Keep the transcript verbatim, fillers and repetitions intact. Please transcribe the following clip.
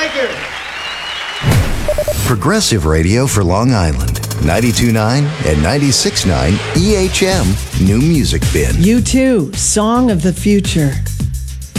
Thank you. Progressive Radio for Long Island. ninety-two point nine and ninety-six point nine E H M New Music Bin. U two, Song of the Future.